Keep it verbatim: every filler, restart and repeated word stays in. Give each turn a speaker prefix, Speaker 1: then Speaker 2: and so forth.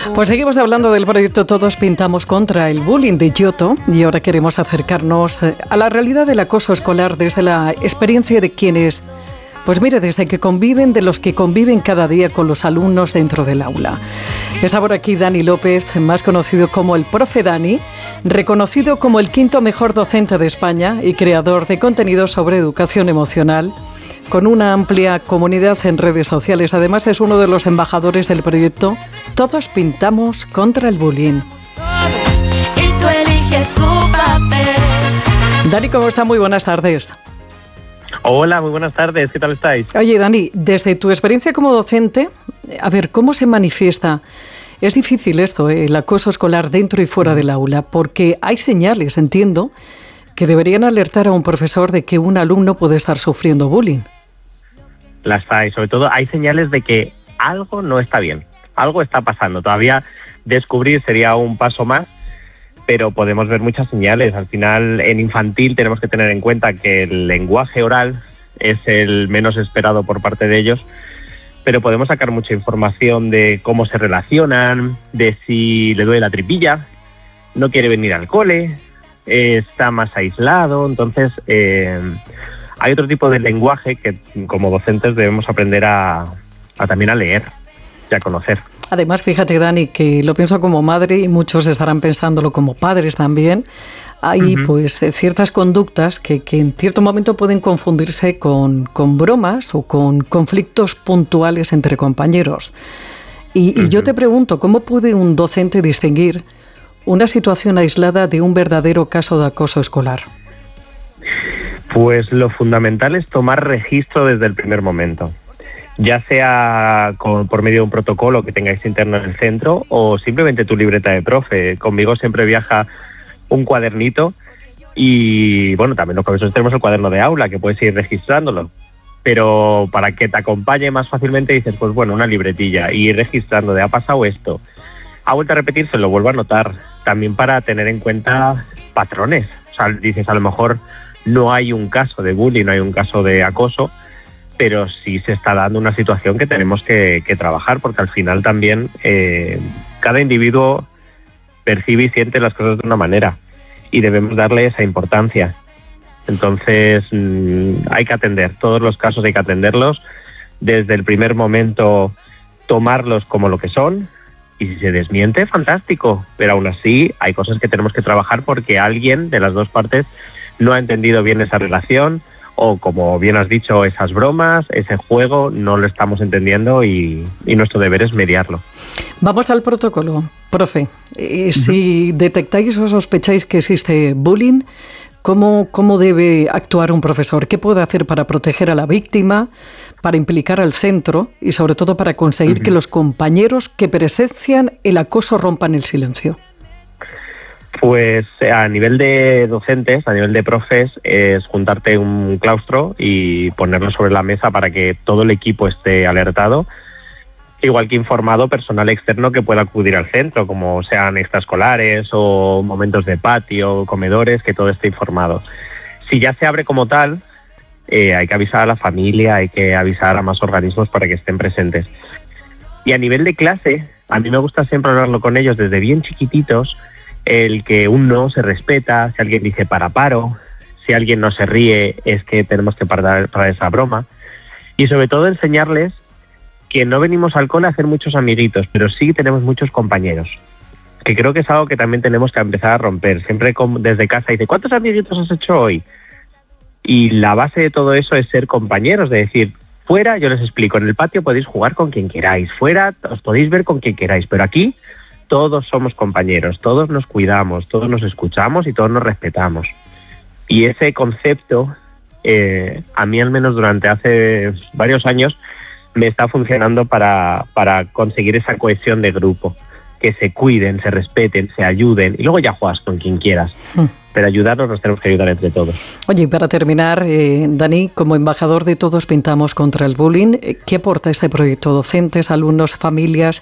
Speaker 1: Pues seguimos hablando del proyecto Todos Pintamos contra el Bullying de Giotto y ahora queremos acercarnos a la realidad del acoso escolar desde la experiencia de quienes, pues mire, desde que conviven, de los que conviven cada día con los alumnos dentro del aula. Está por aquí Dani López, más conocido como el Profe Dani, reconocido como el quinto mejor docente de España y creador de contenidos sobre educación emocional, con una amplia comunidad en redes sociales. Además, es uno de los embajadores del proyecto Todos Pintamos contra el Bullying. Dani, ¿cómo está? Muy buenas tardes.
Speaker 2: Hola, muy buenas tardes. ¿Qué tal estáis?
Speaker 1: Oye, Dani, desde tu experiencia como docente, a ver, ¿cómo se manifiesta? Es difícil esto, ¿eh? El acoso escolar dentro y fuera del aula, porque hay señales, entiendo, que deberían alertar a un profesor de que un alumno puede estar sufriendo bullying.
Speaker 2: Las hay, sobre todo hay señales de que algo no está bien, algo está pasando. Todavía descubrir sería un paso más, pero podemos ver muchas señales. Al final, en infantil tenemos que tener en cuenta que el lenguaje oral es el menos esperado por parte de ellos, pero podemos sacar mucha información de cómo se relacionan, de si le duele la tripilla, no quiere venir al cole, eh, está más aislado. Entonces, eh, hay otro tipo de lenguaje que como docentes debemos aprender a, a también a leer y a conocer.
Speaker 1: Además, fíjate, Dani, que lo pienso como madre y muchos estarán pensándolo como padres también. Hay uh-huh. pues ciertas conductas que, que en cierto momento pueden confundirse con, con bromas o con conflictos puntuales entre compañeros. Y, uh-huh. y yo te pregunto, ¿cómo puede un docente distinguir una situación aislada de un verdadero caso de acoso escolar?
Speaker 2: Pues lo fundamental es tomar registro desde el primer momento, ya sea con, por medio de un protocolo que tengáis interno en el centro o simplemente tu libreta de profe. Conmigo siempre viaja un cuadernito y, bueno, también los profesores tenemos el cuaderno de aula que puedes ir registrándolo, pero para que te acompañe más fácilmente dices, pues bueno, una libretilla y ir registrando de ha pasado esto, ha vuelto a repetirse, lo vuelvo a anotar, también para tener en cuenta patrones. O sea, dices, a lo mejor no hay un caso de bullying, no hay un caso de acoso, pero sí se está dando una situación que tenemos que, que trabajar, porque al final también eh, cada individuo percibe y siente las cosas de una manera y debemos darle esa importancia. Entonces mmm, hay que atender, todos los casos hay que atenderlos, desde el primer momento tomarlos como lo que son, y si se desmiente, fantástico, pero aún así hay cosas que tenemos que trabajar porque alguien de las dos partes no ha entendido bien esa relación, o como bien has dicho, esas bromas, ese juego, no lo estamos entendiendo y, y nuestro deber es mediarlo.
Speaker 1: Vamos al protocolo, profe. Eh, si uh-huh. detectáis o sospecháis que existe bullying, ¿cómo, ¿cómo debe actuar un profesor? ¿Qué puede hacer para proteger a la víctima, para implicar al centro y sobre todo para conseguir uh-huh. que los compañeros que presencian el acoso rompan el silencio?
Speaker 2: Pues a nivel de docentes, a nivel de profes, es juntarte un claustro y ponerlo sobre la mesa para que todo el equipo esté alertado, igual que informado personal externo que pueda acudir al centro, como sean extraescolares o momentos de patio, comedores, que todo esté informado. Si ya se abre como tal, eh, hay que avisar a la familia, hay que avisar a más organismos para que estén presentes. Y a nivel de clase, a mí me gusta siempre hablarlo con ellos desde bien chiquititos, el que un no se respeta, si alguien dice para paro, si alguien no se ríe es que tenemos que parar para esa broma. Y sobre todo enseñarles que no venimos al cole a hacer muchos amiguitos, pero sí tenemos muchos compañeros, que creo que es algo que también tenemos que empezar a romper. Siempre desde casa dice, ¿cuántos amiguitos has hecho hoy? Y la base de todo eso es ser compañeros, de decir, fuera, yo les explico, en el patio podéis jugar con quien queráis, fuera os podéis ver con quien queráis, pero aquí todos somos compañeros, todos nos cuidamos, todos nos escuchamos y todos nos respetamos. Y ese concepto, eh, a mí al menos durante hace varios años, me está funcionando para, para conseguir esa cohesión de grupo. Que se cuiden, se respeten, se ayuden y luego ya juegas con quien quieras. Mm. Pero ayudarnos nos tenemos que ayudar entre todos.
Speaker 1: Oye, y para terminar, eh, Dani, como embajador de Todos Pintamos contra el Bullying, ¿qué aporta este proyecto? Docentes, alumnos, familias,